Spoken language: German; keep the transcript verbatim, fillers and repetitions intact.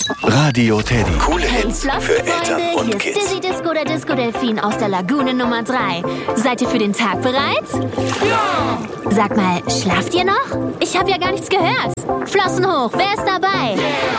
Radio Teddy. Coole Hits für Eltern und hier Kids. ist Dizzy Disco, der Disco Delfin aus der Lagune Nummer drei. Seid ihr für den Tag bereit? Ja! Sag mal, schlaft ihr noch? Ich habe ja gar nichts gehört. Flossen hoch, wer ist dabei? Yeah.